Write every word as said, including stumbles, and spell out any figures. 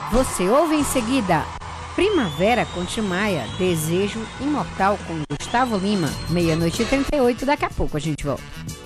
Você ouve em seguida Primavera com Timaya, Desejo Imortal com Gustavo Lima, meia-noite e trinta e oito, daqui a pouco a gente volta.